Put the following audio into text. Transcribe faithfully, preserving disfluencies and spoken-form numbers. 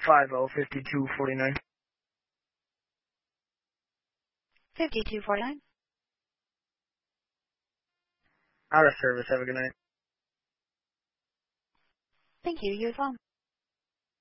five zero fifty-two forty-nine. fifty-two forty-nine. Out of service. Have a good night. Thank you. You as well.